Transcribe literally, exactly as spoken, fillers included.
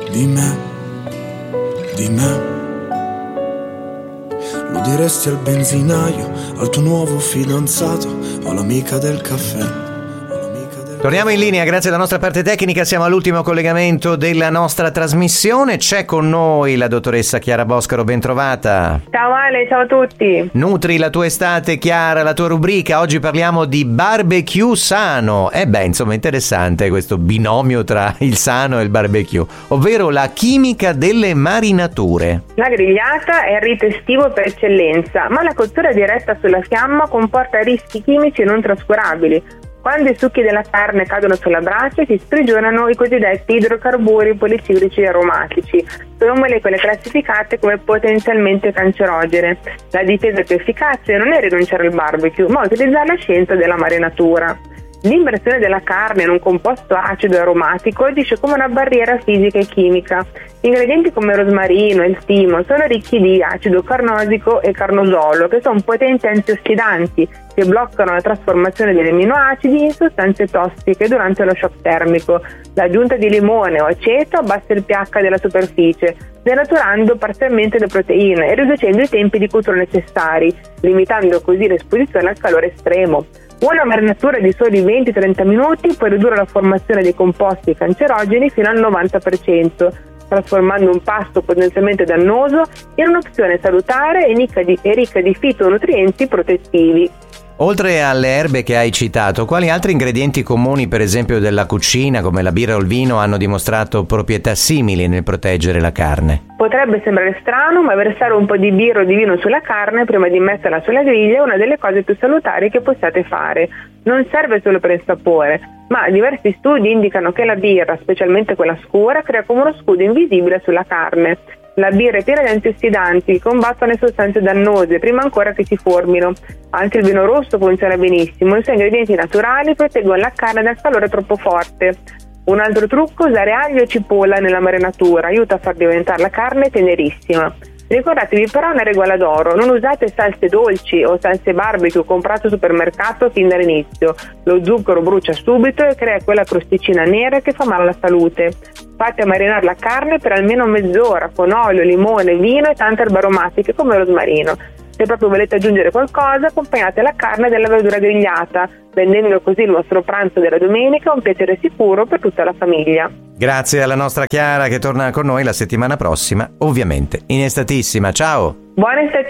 di me, di me. Lo diresti al benzinaio, al tuo nuovo fidanzato o all'amica del caffè. Torniamo in linea, grazie alla nostra parte tecnica, siamo all'ultimo collegamento della nostra trasmissione. C'è con noi la dottoressa Chiara Boscaro, ben trovata. Ciao Ale, ciao a tutti. Nutri la tua estate, Chiara, la tua rubrica. Oggi parliamo di barbecue sano. E beh, insomma, interessante questo binomio tra il sano e il barbecue, ovvero la chimica delle marinature. La grigliata è il rito estivo per eccellenza, ma la cottura diretta sulla fiamma comporta rischi chimici non trascurabili. Quando i succhi della carne cadono sulla brace si sprigionano i cosiddetti idrocarburi policiclici aromatici. Sono molecole classificate come potenzialmente cancerogene. La difesa più efficace non è rinunciare al barbecue, ma utilizzare la scienza della marinatura. L'immersione della carne in un composto acido e aromatico agisce come una barriera fisica e chimica. Ingredienti come il rosmarino e il timo sono ricchi di acido carnosico e carnosolo, che sono potenti antiossidanti che bloccano la trasformazione degli aminoacidi in sostanze tossiche durante lo shock termico. L'aggiunta di limone o aceto abbassa il pH della superficie, denaturando parzialmente le proteine e riducendo i tempi di cottura necessari, limitando così l'esposizione al calore estremo. Una marinatura di soli venti trenta minuti può ridurre la formazione dei composti cancerogeni fino al novanta per cento, trasformando un pasto potenzialmente dannoso in un'opzione salutare e ricca di, e ricca di fitonutrienti protettivi. Oltre alle erbe che hai citato, quali altri ingredienti comuni, per esempio della cucina, come la birra o il vino, hanno dimostrato proprietà simili nel proteggere la carne? Potrebbe sembrare strano, ma versare un po' di birra o di vino sulla carne prima di metterla sulla griglia è una delle cose più salutari che possiate fare. Non serve solo per il sapore, ma diversi studi indicano che la birra, specialmente quella scura, crea come uno scudo invisibile sulla carne. La birra è piena di antiossidanti che combattono le sostanze dannose prima ancora che si formino. Anche il vino rosso funziona benissimo, i suoi ingredienti naturali proteggono la carne dal calore troppo forte. Un altro trucco è usare aglio e cipolla nella marinatura, aiuta a far diventare la carne tenerissima. Ricordatevi però una regola d'oro: non usate salse dolci o salse barbecue comprate al supermercato fin dall'inizio. Lo zucchero brucia subito e crea quella crosticina nera che fa male alla salute. Fate marinare la carne per almeno mezz'ora con olio, limone, vino e tante erbe aromatiche come il rosmarino. Se proprio volete aggiungere qualcosa, accompagnate la carne della verdura grigliata, rendendo così il vostro pranzo della domenica un piacere sicuro per tutta la famiglia. Grazie alla nostra Chiara, che torna con noi la settimana prossima, ovviamente in estatissima. Ciao! Buona estate!